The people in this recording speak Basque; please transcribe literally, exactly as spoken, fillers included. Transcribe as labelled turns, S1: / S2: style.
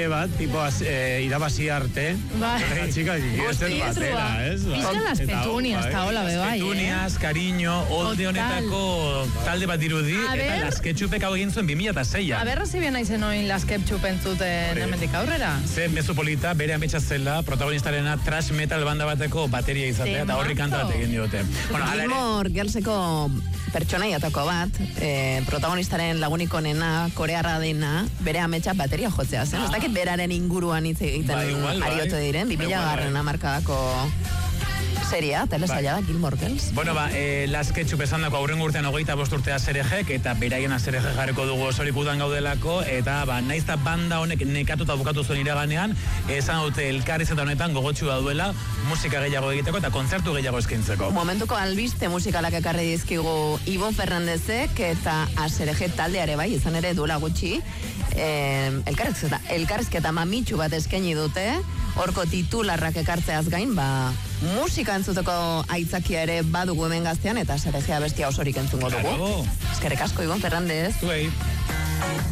S1: serie bat, tipo eh, irabazi arte.
S2: Bai.
S1: La chica que quiere ser batera, ez?
S2: Bizkan las petunias, eta hola bebai, eh?
S1: Petunias, cariño, olde honetako talde bat dirudi, eta las ketchupek hau egin zuen bi mila eta seia.
S2: A ber, recibien aizen oin las ketchup entzuten hemendik aurrera.
S1: Ze mezu polita, bere ametsa zela, protagonistarena trash metal banda bateko bateria izatea, eta horri kanta bat egin diote.
S3: Bueno, Gilmore Girlseko pertsonaiatako bat, eh, protagonistaren lagunik onena, korearra dena, bere ametsa bateria jotzea zen. Ez dakit beraren inguruan hitz egiten ariote diren, bi mila garren hamarkadako seria, telesaila da, Gilmore Girls.
S1: Bueno, ba, eh, Las Ketchup esan dako aurrengo urtean hogeita bost urtea zerejek, eta beraien azerejek jarriko dugu osorik udan gaudelako, eta ba, naizta banda honek nekatuta bukatu zuen iraganean, esan dute elkarrizeta honetan gogotxua duela musika gehiago egiteko eta kontzertu gehiago eskintzeko.
S3: Momentuko albiste musikalak ekarri dizkigu Ibon Fernandezek eta azereje taldeare bai, izan ere duela gutxi, eh, elkarrizketa, elkarrizketa mamitxu bat eskaini dute, horko titularrak ekartzeaz gain, ba, musika entzuteko aitzakia ere badugu hemen gaztean, eta azereje abestia osorik entzungo dugu.
S1: Claro.
S3: Eskerrik asko, Ibon Fernandez.
S1: Zuei.